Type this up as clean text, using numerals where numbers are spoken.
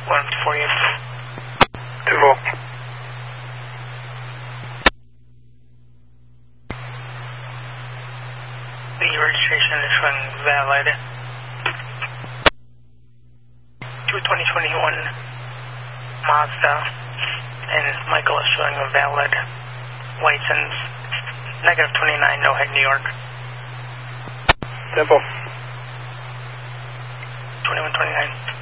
Duval. The registration is showing valid. 2021 Mazda, and Michael is showing a valid license. -29, no head, New York. Tempo. 2129.